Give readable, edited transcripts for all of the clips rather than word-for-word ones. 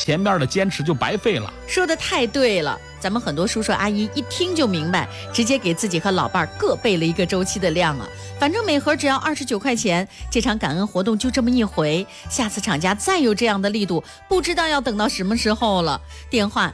前面的坚持就白费了。 说得太对了，咱们很多叔叔阿姨一听就明白，直接给自己和老伴各备了一个周期的量啊。反正每盒只要29块钱，这场感恩活动就这么一回，下次厂家再有这样的力度，不知道要等到什么时候了。电话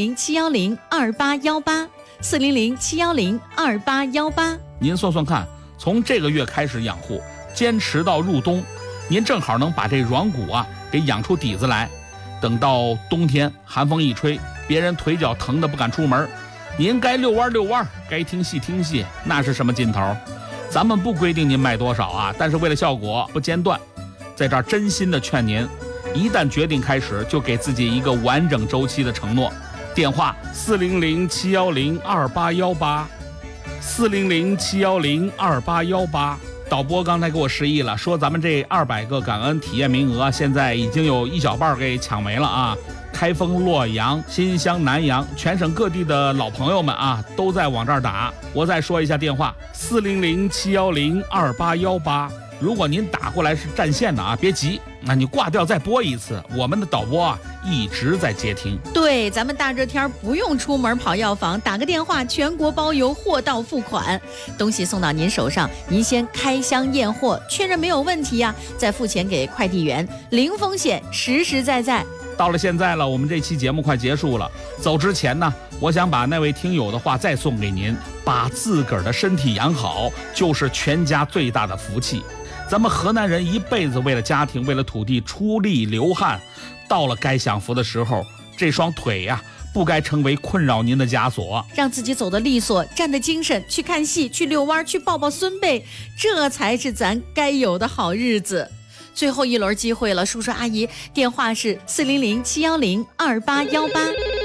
400-710-2818，400-710-2818。 您算算看，从这个月开始养护，坚持到入冬，您正好能把这软骨啊给养出底子来。等到冬天寒风一吹，别人腿脚疼得不敢出门，您该遛弯遛弯，该听戏听戏，那是什么劲头？咱们不规定您卖多少啊，但是为了效果不间断，在这儿真心的劝您，一旦决定开始，就给自己一个完整周期的承诺。电话400-710-2818，400-710-2818。导播刚才给我示意了，说咱们这200个感恩体验名额，现在已经有一小半给抢没了啊！开封、洛阳、新乡、南阳，全省各地的老朋友们啊，都在往这儿打。我再说一下电话：400-710-2818。如果您打过来是占线的啊，别急，那你挂掉再拨一次，我们的导播啊一直在接听。 对，咱们大热天不用出门跑药房，打个电话，全国包邮，货到付款，东西送到您手上，您先开箱验货，确认没有问题啊，再付钱给快递员，零风险，实实在在。 到了现在了，我们这期节目快结束了，走之前呢，我想把那位听友的话再送给您：把自个儿的身体养好，就是全家最大的福气。咱们河南人一辈子为了家庭，为了土地出力流汗，到了该享福的时候，这双腿呀，不该成为困扰您的枷锁。 让自己走得利索，站得精神，去看戏，去遛弯，去抱抱孙辈，这才是咱该有的好日子。最后一轮机会了，叔叔阿姨，电话是400-710-2818。